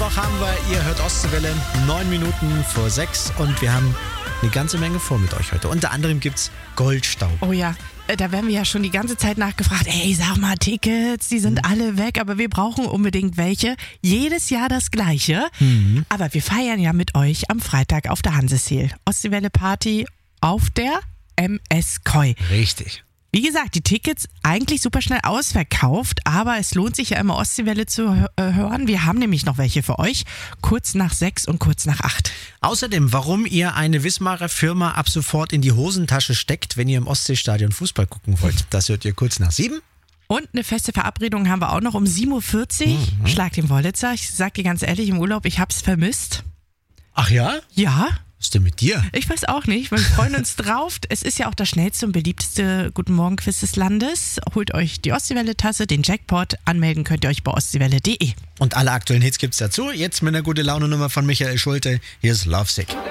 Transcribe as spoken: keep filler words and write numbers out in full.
Mittwoch haben wir, ihr hört Ostseewelle, neun Minuten vor sechs und wir haben eine ganze Menge vor mit euch heute. Unter anderem gibt's Goldstaub. Oh ja, da werden wir ja schon die ganze Zeit nachgefragt, ey, sag mal, Tickets, die sind mhm. alle weg, aber wir brauchen unbedingt welche. Jedes Jahr das Gleiche. Mhm. Aber wir feiern ja mit euch am Freitag auf der Hanseseel. Ostseewelle Party auf der M S Koi. Richtig. Wie gesagt, die Tickets eigentlich super schnell ausverkauft, aber es lohnt sich ja immer Ostseewelle zu äh, hören. Wir haben nämlich noch welche für euch, kurz nach sechs und kurz nach acht. Außerdem, warum ihr eine Wismarer Firma ab sofort in die Hosentasche steckt, wenn ihr im Ostseestadion Fußball gucken wollt, das hört ihr kurz nach sieben. Und eine feste Verabredung haben wir auch noch um sieben Uhr vierzig. Mhm. Schlag den Wollitzer. Ich sag dir ganz ehrlich, im Urlaub, ich hab's vermisst. Ach ja? Ja. Was ist denn mit dir? Ich weiß auch nicht, wir freuen uns drauf. Es ist ja auch das schnellste und beliebteste Guten Morgen Quiz des Landes. Holt euch die Ostseewelle-Tasse, den Jackpot. Anmelden könnt ihr euch bei ostseewelle punkt de. Und alle aktuellen Hits gibt's dazu. Jetzt mit einer gute Laune Nummer von Michael Schulte. Hier ist Lovesick.